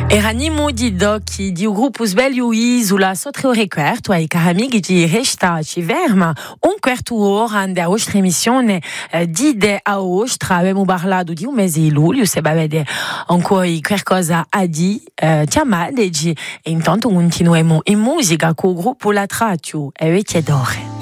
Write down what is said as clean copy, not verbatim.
Eranimo di Doki di un gruppo sveglio Isula sotto il requerto ai cari amici di Restaci Verma un quarto ora ande a vostra emissione di de a ostra abbiamo parlato di un mese di luglio se avete ancora qualcosa a dire chiamateci e intanto continuiamo in musica con il gruppo La Tratio e Vecchie d'Ore.